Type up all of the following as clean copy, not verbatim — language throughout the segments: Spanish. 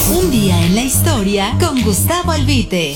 Un día en la historia con Gustavo Albite.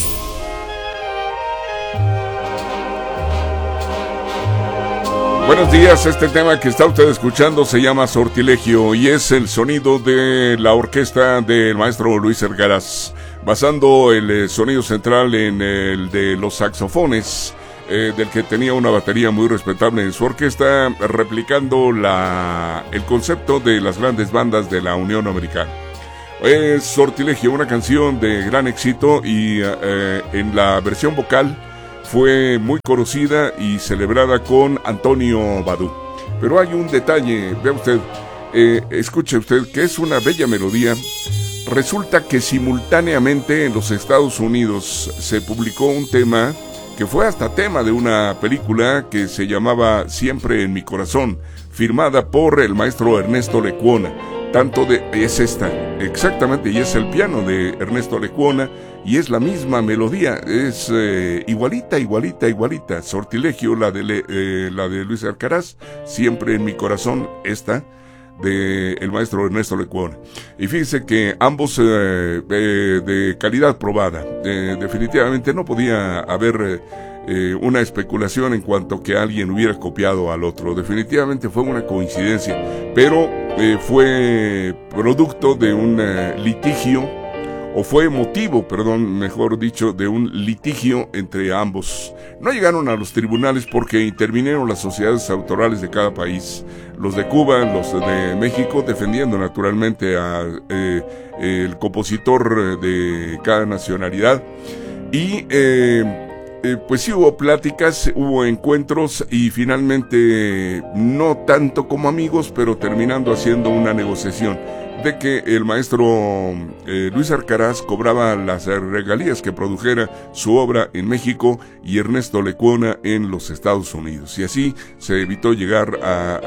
Buenos días, este tema que está usted escuchando se llama Sortilegio y es el sonido de la orquesta del maestro Luis Ergaraz, basando el sonido central en el de los saxofones, del que tenía una batería muy respetable en su orquesta, replicando el concepto de las grandes bandas de la Unión Americana. Es Sortilegio, una canción de gran éxito y en la versión vocal fue muy conocida y celebrada con Antonio Badú. Pero hay un detalle, vea usted, escuche usted, que es una bella melodía. Resulta que simultáneamente en los Estados Unidos se publicó un tema que fue hasta tema de una película que se llamaba Siempre en mi corazón, firmada por el maestro Ernesto Lecuona. Es esta, exactamente, y es el piano de Ernesto Lecuona, y es la misma melodía, es igualita, Sortilegio, la de Luis Ergaraz, Siempre en mi corazón, esta de el maestro Ernesto Lecuona. Y fíjese que ambos de calidad probada, definitivamente no podía haber una especulación en cuanto que alguien hubiera copiado al otro. Definitivamente fue una coincidencia, pero fue producto de un litigio, o fue motivo, mejor dicho, de un litigio entre ambos. No llegaron a los tribunales porque intervinieron las sociedades autorales de cada país, los de Cuba, los de México, defendiendo naturalmente el compositor de cada nacionalidad. Y pues sí hubo pláticas, hubo encuentros y finalmente no tanto como amigos, pero terminando haciendo una negociación de que el maestro Luis Ergaraz cobraba las regalías que produjera su obra en México y Ernesto Lecuona en los Estados Unidos, y así se evitó llegar a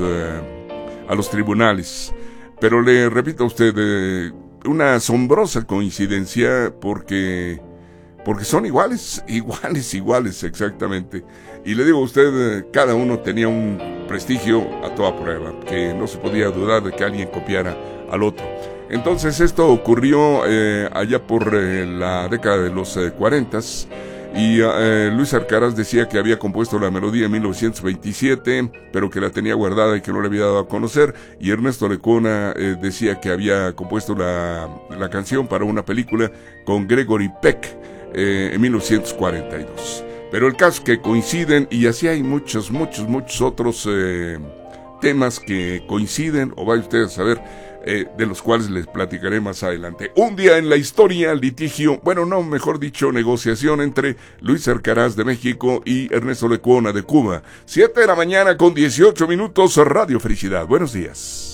los tribunales. Pero le repito a usted, una asombrosa coincidencia porque son iguales exactamente. Y le digo a usted, cada uno tenía un prestigio a toda prueba, que no se podía dudar de que alguien copiara al otro. Entonces esto ocurrió allá por la década de los 40s, y Luis Ergaraz decía que había compuesto la melodía en 1927, pero que la tenía guardada y que no le había dado a conocer, y Ernesto Lecuona decía que había compuesto la canción para una película con Gregory Peck en 1942. Pero el caso es que coinciden, y así hay muchos otros temas que coinciden, o vaya usted a saber, de los cuales les platicaré más adelante. Un día en la historia, litigio, mejor dicho, negociación entre Luis Ergaraz de México y Ernesto Lecuona de Cuba. 7 de la mañana con 18 minutos, Radio Felicidad. Buenos días.